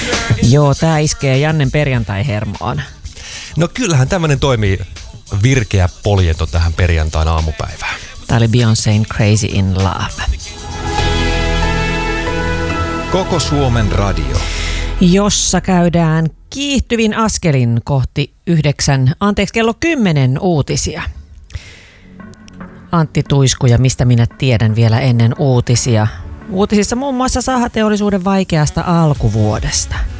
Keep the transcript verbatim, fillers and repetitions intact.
Joo, tää iskee Jannen perjantai-hermoon. No kyllähän tämmönen toimii virkeä poljento tähän perjantain aamupäivään. Tää oli Beyoncé'n Crazy in Love. Koko Suomen radio. Jossa käydään kiihtyvin askelin kohti yhdeksän, anteeksi kello kymmenen uutisia. Antti Tuisku ja mistä minä tiedän vielä ennen uutisia. Uutisissa muun muassa sahateollisuuden vaikeasta alkuvuodesta.